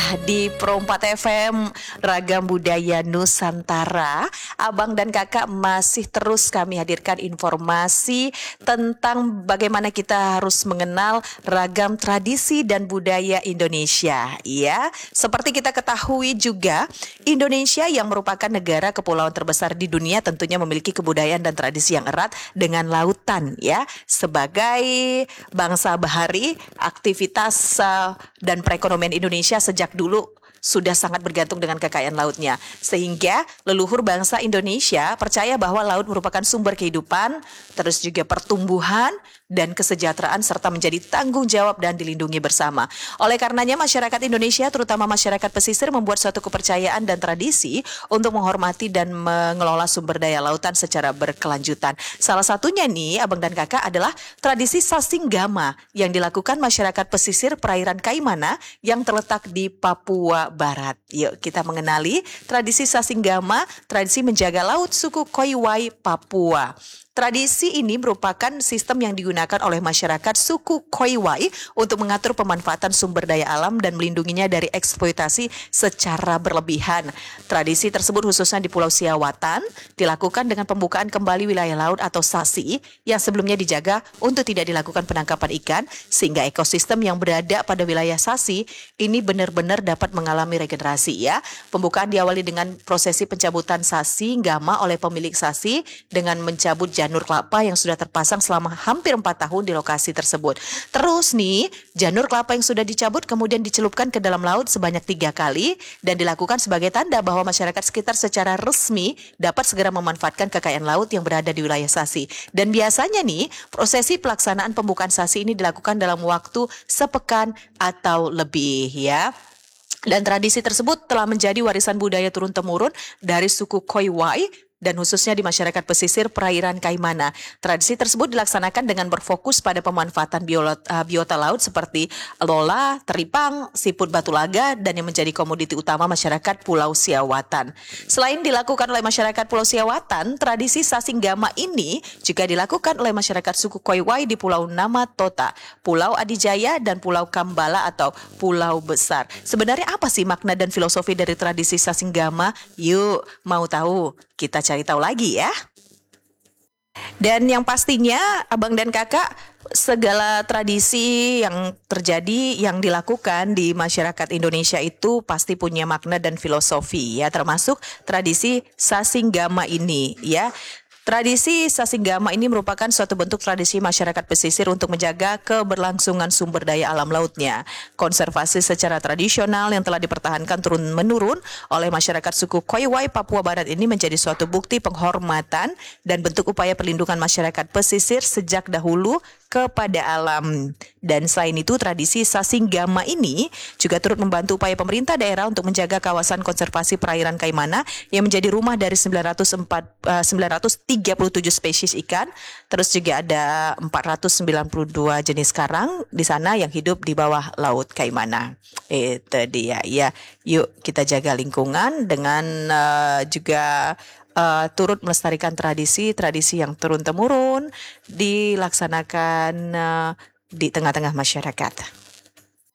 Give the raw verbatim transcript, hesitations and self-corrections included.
di Pro empat F M Ragam Budaya Nusantara, Abang dan Kakak masih terus kami hadirkan informasi tentang bagaimana kita harus mengenal ragam tradisi dan budaya Indonesia. Ya, seperti kita ketahui juga, Indonesia yang merupakan negara kepulauan terbesar di dunia tentunya memiliki kebudayaan dan tradisi yang erat dengan lautan ya. Sebagai bangsa bahari, aktivitas uh, dan perekonomian Indonesia sejak dulu sudah sangat bergantung dengan kekayaan lautnya. Sehingga leluhur bangsa Indonesia percaya bahwa laut merupakan sumber kehidupan, terus juga pertumbuhan dan kesejahteraan serta menjadi tanggung jawab dan dilindungi bersama. Oleh karenanya masyarakat Indonesia terutama masyarakat pesisir membuat suatu kepercayaan dan tradisi untuk menghormati dan mengelola sumber daya lautan secara berkelanjutan. Salah satunya nih Abang dan Kakak adalah tradisi Sasinggama yang dilakukan masyarakat pesisir perairan Kaimana yang terletak di Papua Barat. Yuk kita mengenali tradisi Sasinggama, tradisi menjaga laut suku Koiwai Papua. Tradisi ini merupakan sistem yang digunakan oleh masyarakat suku Koiwai untuk mengatur pemanfaatan sumber daya alam dan melindunginya dari eksploitasi secara berlebihan. Tradisi tersebut khususnya di Pulau Siawatan dilakukan dengan pembukaan kembali wilayah laut atau sasi yang sebelumnya dijaga untuk tidak dilakukan penangkapan ikan sehingga ekosistem yang berada pada wilayah sasi ini benar-benar dapat mengalami regenerasi ya. Pembukaan diawali dengan prosesi pencabutan Sasinggama oleh pemilik sasi dengan mencabut janur kelapa yang sudah terpasang selama hampir empat tahun di lokasi tersebut. Terus nih, janur kelapa yang sudah dicabut kemudian dicelupkan ke dalam laut sebanyak tiga kali dan dilakukan sebagai tanda bahwa masyarakat sekitar secara resmi dapat segera memanfaatkan kekayaan laut yang berada di wilayah sasi. Dan biasanya nih, prosesi pelaksanaan pembukaan sasi ini dilakukan dalam waktu sepekan atau lebih ya. Dan tradisi tersebut telah menjadi warisan budaya turun-temurun dari suku Koiwai dan khususnya di masyarakat pesisir perairan Kaimana. Tradisi tersebut dilaksanakan dengan berfokus pada pemanfaatan biota, uh, biota laut seperti lola, teripang, siput batulaga, dan yang menjadi komoditi utama masyarakat Pulau Siawatan. Selain dilakukan oleh masyarakat Pulau Siawatan, tradisi Sasinggama ini juga dilakukan oleh masyarakat suku Koiwai di Pulau Namatota, Pulau Adijaya, dan Pulau Kambala atau Pulau Besar. Sebenarnya apa sih makna dan filosofi dari tradisi Sasinggama? Yuk, mau tahu? Kita cari tahu lagi ya. Dan yang pastinya Abang dan Kakak, segala tradisi yang terjadi yang dilakukan di masyarakat Indonesia itu pasti punya makna dan filosofi ya, termasuk tradisi Sasinggama ini ya. Tradisi Sasinggama ini merupakan suatu bentuk tradisi masyarakat pesisir untuk menjaga keberlangsungan sumber daya alam lautnya. Konservasi secara tradisional yang telah dipertahankan turun-menurun oleh masyarakat suku Koiwai Papua Barat ini menjadi suatu bukti penghormatan dan bentuk upaya perlindungan masyarakat pesisir sejak dahulu kepada alam. Dan selain itu tradisi Sasinggama ini juga turut membantu upaya pemerintah daerah untuk menjaga kawasan konservasi perairan Kaimana yang menjadi rumah dari sembilan ratus tiga puluh tujuh spesies ikan. Terus juga ada empat ratus sembilan puluh dua jenis karang di sana yang hidup di bawah laut Kaimana. Itu dia ya. Yuk kita jaga lingkungan dengan uh, juga Uh, turut melestarikan tradisi-tradisi yang turun-temurun dilaksanakan uh, di tengah-tengah masyarakat.